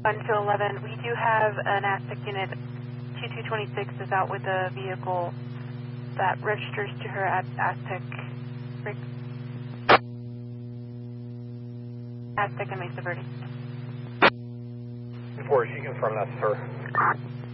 1 to 11, we do have an Aztec unit. 2226 is out with a vehicle that registers to her at Aztec and Mesa Verde. 4, she confirmed that, sir.